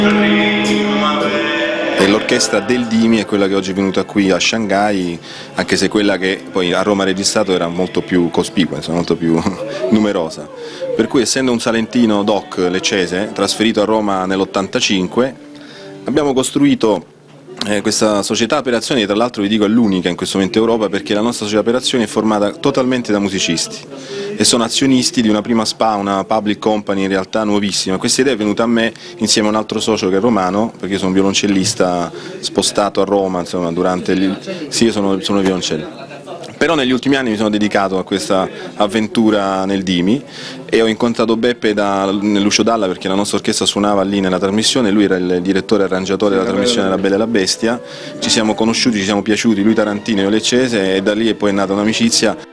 E l'orchestra del Dimi è quella che oggi è venuta qui a Shanghai, anche se quella che poi a Roma ha registrato era molto più cospicua, insomma, molto più numerosa. Per cui, essendo un salentino doc leccese, trasferito a Roma nell'85, abbiamo costruito questa società per azioni, tra l'altro vi dico è l'unica in questo momento in Europa, perché la nostra società per azioni è formata totalmente da musicisti e sono azionisti di una prima SPA, una public company in realtà nuovissima. Questa idea è venuta a me insieme a un altro socio che è romano, perché io sono un violoncellista spostato a Roma, insomma, durante gli... Sì, io sono violoncello. Però negli ultimi anni mi sono dedicato a questa avventura nel Dimi e ho incontrato Beppe nell'Uscio Dalla, perché la nostra orchestra suonava lì nella trasmissione, lui era il direttore e arrangiatore della trasmissione La Bella e la Bestia, ci siamo conosciuti, ci siamo piaciuti, lui tarantino e io leccese, e da lì è poi nata un'amicizia.